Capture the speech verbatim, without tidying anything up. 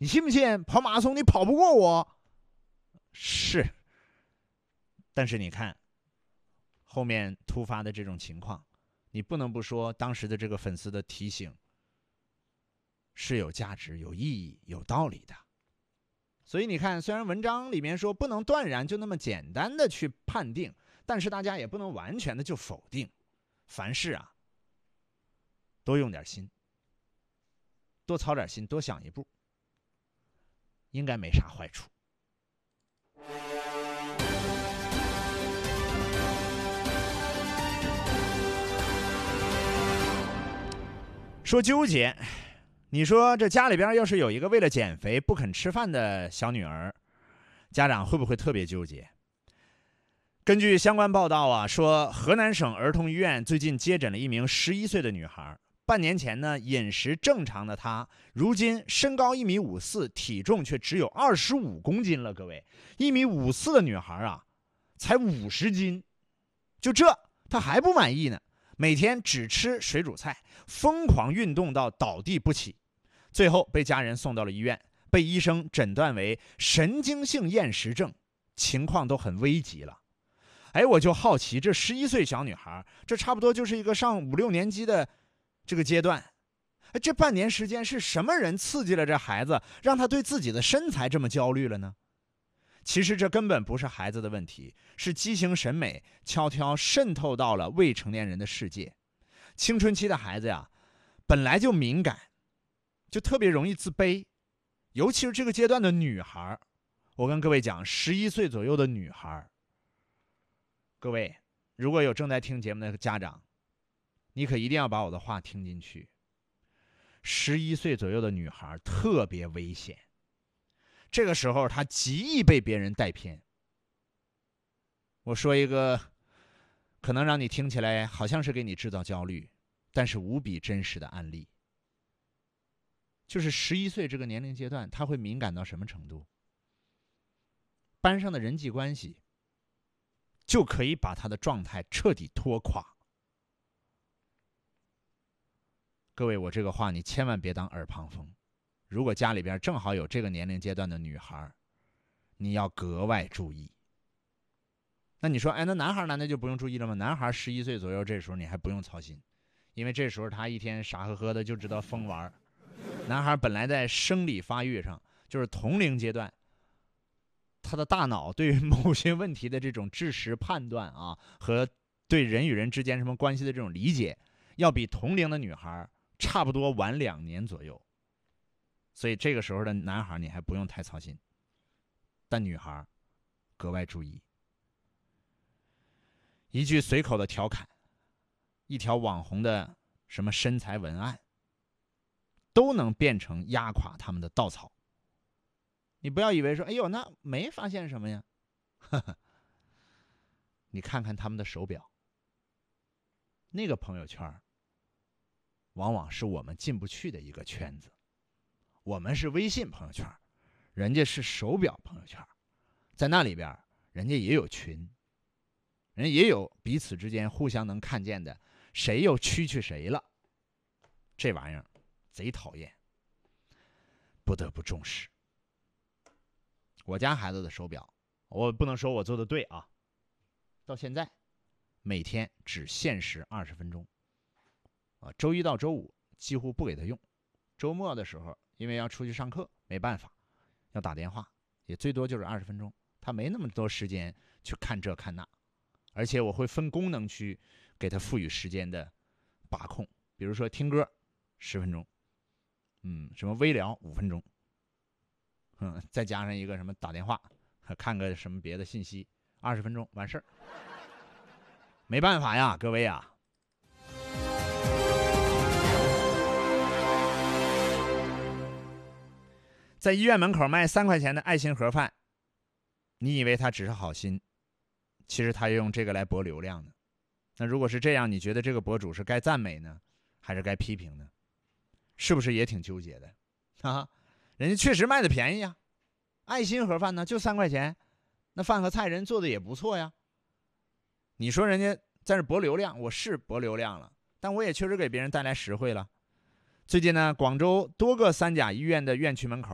你信不信跑马拉松你跑不过我？是，但是你看后面突发的这种情况，你不能不说当时的这个粉丝的提醒是有价值、有意义、有道理的。所以你看，虽然文章里面说不能断然就那么简单的去判定，但是大家也不能完全的就否定。凡事啊，多用点心，多操点心，多想一步，应该没啥坏处。说纠结，你说这家里边要是有一个为了减肥不肯吃饭的小女儿，家长会不会特别纠结？根据相关报道啊，说河南省儿童医院最近接诊了一名十一岁的女孩。半年前呢，饮食正常的她，如今身高一米五四，体重却只有二十五公斤了。各位，一米五四的女孩啊，才五十斤，就这她还不满意呢。每天只吃水煮菜，疯狂运动到倒地不起，最后被家人送到了医院，被医生诊断为神经性厌食症，情况都很危急了。哎，我就好奇，这十一岁小女孩，这差不多就是一个上五六年级的这个阶段，这半年时间是什么人刺激了这孩子，让他对自己的身材这么焦虑了呢？其实这根本不是孩子的问题，是畸形审美悄悄渗透到了未成年人的世界。青春期的孩子呀，本来就敏感，就特别容易自卑，尤其是这个阶段的女孩。我跟各位讲，十一岁左右的女孩，各位如果有正在听节目的家长，你可一定要把我的话听进去。十一岁左右的女孩特别危险，这个时候她极易被别人带偏。我说一个可能让你听起来好像是给你制造焦虑，但是无比真实的案例。就是十一岁这个年龄阶段，她会敏感到什么程度？班上的人际关系就可以把她的状态彻底拖垮。各位，我这个话你千万别当耳旁风。如果家里边正好有这个年龄阶段的女孩，你要格外注意。那你说，哎，那男孩难道就不用注意了吗？男孩十一岁左右，这时候你还不用操心，因为这时候他一天傻呵呵的就知道疯玩。男孩本来在生理发育上，就是同龄阶段，他的大脑对于某些问题的这种知识判断啊，和对人与人之间什么关系的这种理解，要比同龄的女孩差不多晚两年左右。所以这个时候的男孩你还不用太操心，但女孩格外注意。一句随口的调侃，一条网红的什么身材文案，都能变成压垮他们的稻草。你不要以为说，哎呦，那没发现什么呀。呵呵，你看看他们的手表，那个朋友圈往往是我们进不去的一个圈子。我们是微信朋友圈，人家是手表朋友圈，在那里边人家也有群，人家也有彼此之间互相能看见的，谁又蛐蛐谁了，这玩意儿贼讨厌，不得不重视。我家孩子的手表，我不能说我做的对啊，到现在每天只限时二十分钟，啊，周一到周五几乎不给他用，周末的时候因为要出去上课，没办法，要打电话，也最多就是二十分钟，他没那么多时间去看这看那，而且我会分功能区给他赋予时间的把控，比如说听歌十分钟，嗯，什么微聊五分钟，嗯，再加上一个什么打电话，看个什么别的信息，二十分钟完事儿。没办法呀，各位啊。在医院门口卖三块钱的爱心盒饭，你以为他只是好心，其实他用这个来博流量呢。那如果是这样，你觉得这个博主是该赞美呢，还是该批评呢？是不是也挺纠结的啊？人家确实卖的便宜呀，爱心盒饭呢就三块钱，那饭和菜人做的也不错呀。你说人家在这博流量，我是博流量了，但我也确实给别人带来实惠了。最近呢，广州多个三甲医院的院区门口